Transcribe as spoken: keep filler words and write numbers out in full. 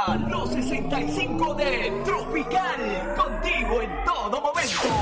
Los sesenta y cinco de Tropical, contigo en todo momento.